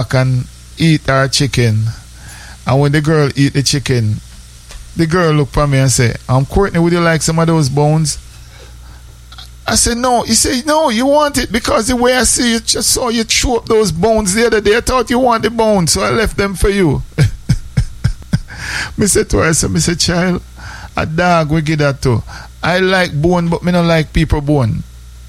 back and eat her chicken. And when the girl eat the chicken, the girl look for me and say, Courtney, would you like some of those bones? I said, no. He said, no, you want it because the way I see you, just saw you chew up those bones the other day. I thought you want the bones, so I left them for you. Me said to her, I said, child, a dog we give that to. I like bone, but me don't like people bone.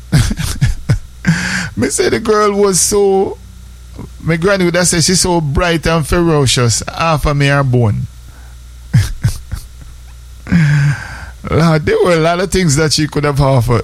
Me said the girl was so, my granny would have said she's so bright and ferocious. Half of me are bone. There were a lot of things that she could have offered.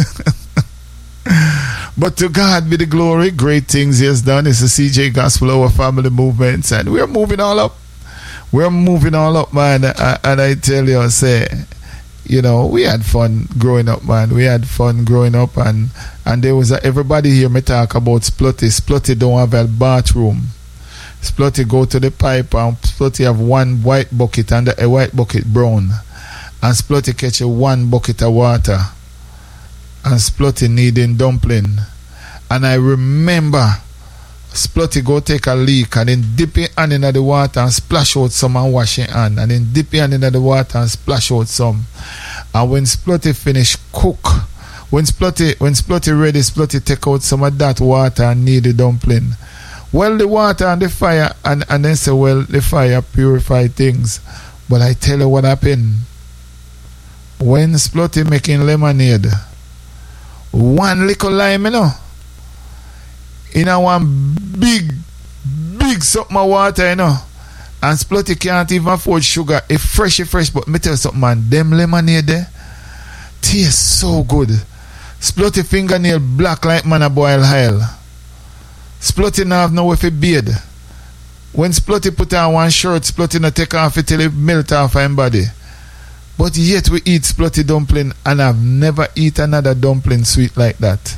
But to God be the glory. Great things he has done. It's the CJ Gospel, our family movements, and we're moving all up. We're moving all up, man. And I tell you, say, you know, we had fun growing up, man. We had fun growing up, and there was everybody here me talk about Splutty. Splutty don't have a bathroom. Splutty go to the pipe, and Splutty have one white bucket and a white bucket brown. And Splutty catch a one bucket of water. And Splutty needing dumpling. And I remember Splutty go take a leak and then dip your hand into the water and splash out some and wash your hand. And then dip your hand into the water and splash out some. And when Splutty finish cook, when Splutty ready, Splutty take out some of that water and knead the dumpling. Well, the water and the fire, and then say, well, the fire purify things. But I tell you what happened. When Splutty making lemonade, one little lime, you know, in a one big something of water, you know, and Splutty can't even afford sugar. It's fresh, but me tell you something, man, them lemonade there taste so good. Splutty fingernail black like man a boil oil. Splutty now have nowhere for beard. When Splutty put on one shirt, Splutty not take off it till it melt off her body. But yet we eat Splutty dumpling, and I've never eat another dumpling sweet like that.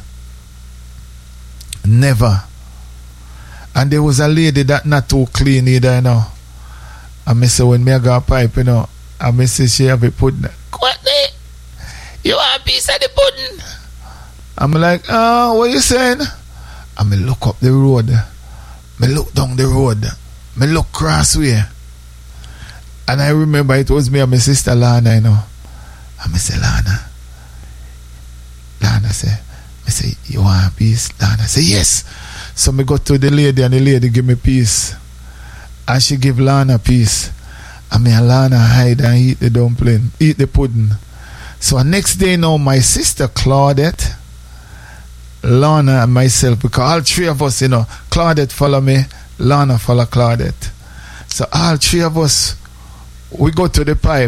Never. And there was a lady that not too clean either, you know. And me say when me I got a pipe, you know, and me say she have a pudding. Courtney, you want a piece of the pudding? I'm like, what you saying? And me look up the road. Me look down the road. Me look crossway. And I remember it was me and my sister Lana, you know. And I say, Lana say, you want a piece? Lana say, yes. So me go to the lady, and the lady give me piece. And she give Lana a piece. And me and Lana hide and eat the dumpling, eat the pudding. So next day now, my sister Claudette, Lana and myself, because all three of us, you know, Claudette follow me, Lana follow Claudette. So all three of us, we go to the pipe.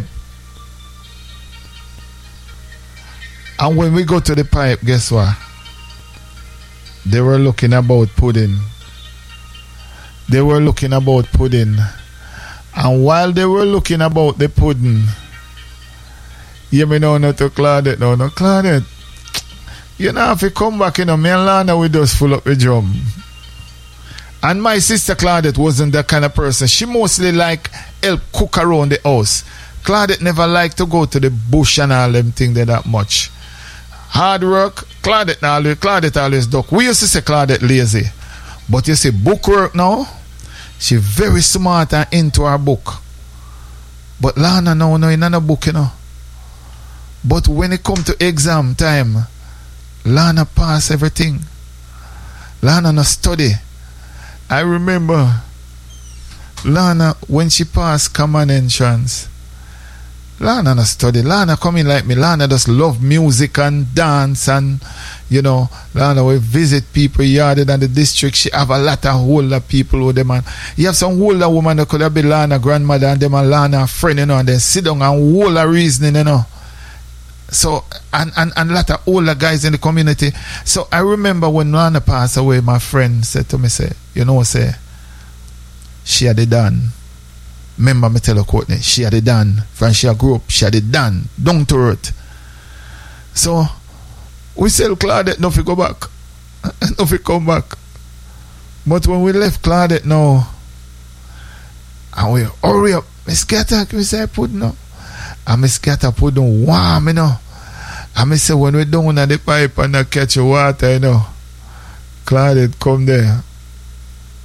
And when we go to the pipe, guess what? They were looking about pudding. They were looking about pudding. And while they were looking about the pudding, you me know not to Claudette, no Claudette. You know, if you come back, you know, me and Lana, we just full up the drum. And my sister Claudette wasn't that kind of person. She mostly like help cook around the house. Claudette never liked to go to the bush and all them things there that much. Hard work, Claudette always duck. We used to say Claudette lazy. But you see, book work now, she very smart and into her book. But Lana now in a book, you know. But when it come to exam time, Lana pass everything. Lana no study. I remember Lana, when she passed common entrance, Lana no study. Lana come in like me. Lana just love music and dance, and you know, Lana will visit people yard in the district. She have a lot of older people with them, and you have some older woman that could have been Lana grandmother and them and Lana friend, you know, and then sit down and whole a reasoning, you know. So and a lot of older guys in the community. So I remember when Lana passed away, my friend said to me, say, you know, say, she had it done. Remember me tell her, Courtney, she had it done. From she grew up, she had it done. Down to earth. So we sell Claudette, no fi go back. No fi come back. But when we left Claudette now, and we hurry up, Miss Gata, we say pudding now. And Miss Gata pudding warm, you know. And me say when we down at the pipe and I catch the water, you know, Claudette come there.